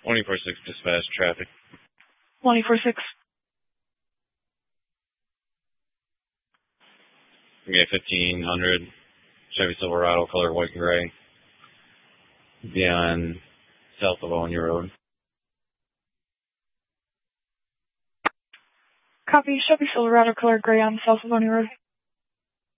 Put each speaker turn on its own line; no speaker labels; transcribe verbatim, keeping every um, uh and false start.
twenty-four six dispatch traffic.
twenty-four six.
Yeah, fifteen hundred Chevy Silverado, color white and gray. Be on south of Onya Road.
Copy. Chevy Silverado, color gray on south of Onya Road.